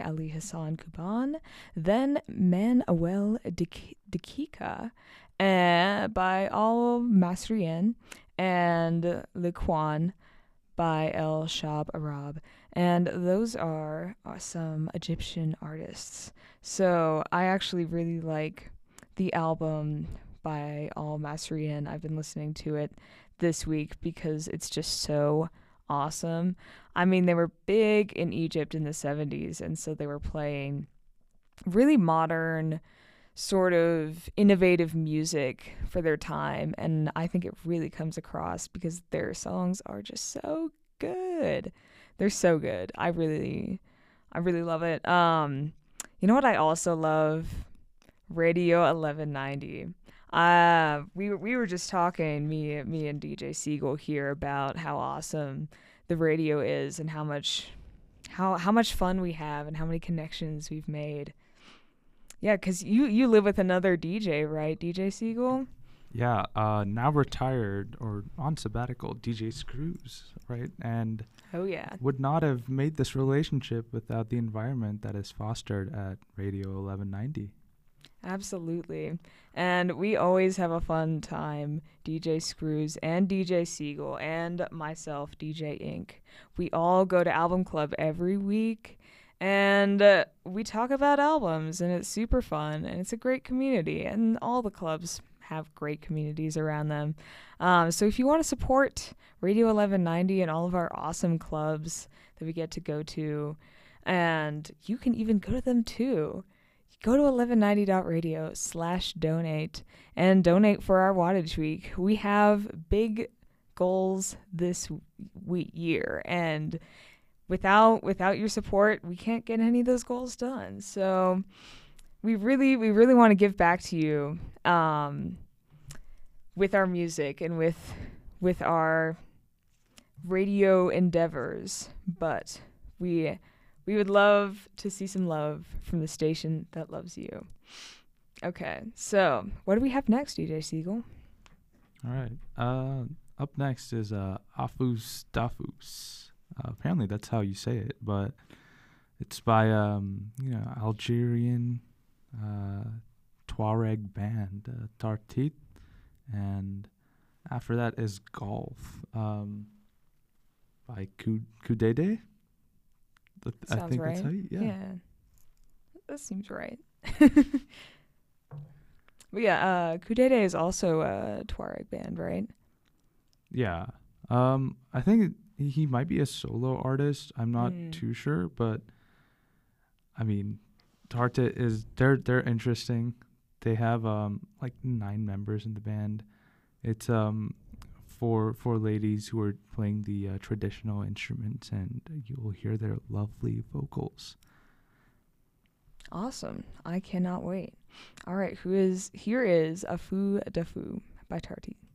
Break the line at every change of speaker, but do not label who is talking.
Ali Hassan Kuban, then Manuel Dakika by Al Masrian, and Liquan by El Shab Arab. And those are some Egyptian artists. So I actually really like the album by Al Masrian. I've been listening to it this week because it's just so awesome. I mean, they were big in Egypt in the 70s, and so they were playing really modern, sort of innovative music for their time, and I think it really comes across because their songs are just so good. They're so good. I really love it. You know what I also love? Radio 1190. We were just talking, me and DJ Siegel here, about how awesome the radio is and how much fun we have and how many connections we've made. Yeah, 'cause you live with another DJ, right, DJ Siegel?
Yeah, now retired or on sabbatical, DJ Screws, right? And
Oh yeah.
would not have made this relationship without the environment that is fostered at Radio 1190.
Absolutely. And we always have a fun time, DJ Screws and DJ Siegel and myself, DJ Ink. We all go to Album Club every week and we talk about albums, and it's super fun, and it's a great community, and all the clubs have great communities around them. So if you want to support Radio 1190 and all of our awesome clubs that we get to go to, and you can even go to them too, go to 1190.radio/donate and donate for our Wattage Week. We have big goals this year, and without your support, we can't get any of those goals done. So we really want to give back to you with our music and with our radio endeavors. But we would love to see some love from the station that loves you. Okay, so what do we have next, DJ Siegel?
All right. Up next is Afus Dafus. Apparently that's how you say it, but it's by Algerian Tuareg band Tartit, and after that is Golf by Kudede. I think
right.
that's how you,
Yeah. That seems right. But yeah, Kudede is also a Tuareg band, right?
Yeah. I think he might be a solo artist. I'm not too sure, but I mean, Tartit is they're interesting. They have like 9 members in the band. It's for ladies who are playing the traditional instruments, and you will hear their lovely vocals.
Awesome. I cannot wait. All right, here is Afu Dafu by Tartit.